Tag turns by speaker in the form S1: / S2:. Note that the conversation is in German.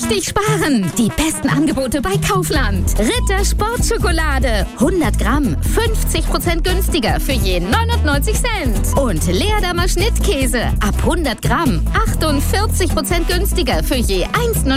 S1: richtig sparen. Die besten Angebote bei Kaufland. Ritter Sportschokolade. 100 Gramm, 50% günstiger für je 99 Cent. Und Leerdammer Schnittkäse. Ab 100 Gramm, 48% günstiger für je 1,99